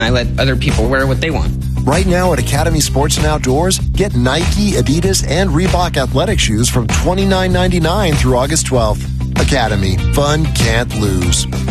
I let other people wear what they want. Right now at Academy Sports and Outdoors, get Nike, Adidas, and Reebok athletic shoes from $29.99 through August 12th. Academy. Fun can't lose.